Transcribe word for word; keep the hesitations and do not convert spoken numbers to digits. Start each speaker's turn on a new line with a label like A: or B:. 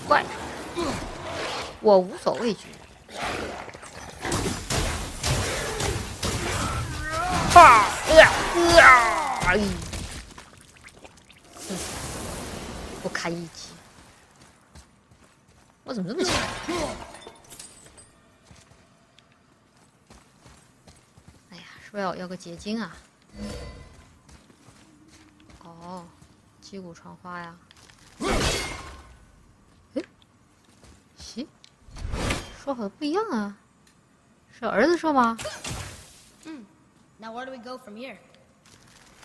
A: 怪，我无所畏惧。哈！哎呀！哎呀！嗯，我开一击，我怎么这么强？哎呀，是不是要要个结晶啊？哦，击鼓传花呀。哎，咦，说好的不一样啊？是儿子说吗？
B: 嗯 Now where do we go from here?